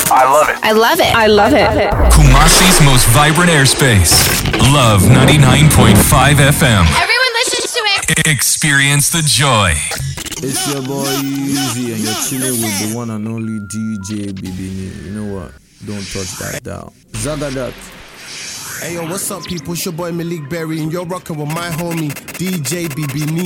I love it. I love it. I love it. Kumasi's most vibrant airspace. Love 99.5 FM. Everyone listens to it. Experience the joy. It's your boy Easy, and you're chilling with the one and only DJ Bibini. You know what? Don't touch that dial. Zagadat. Hey yo, what's up, people? It's your boy Malik Berry, and you're rocking with my homie DJ Bibini.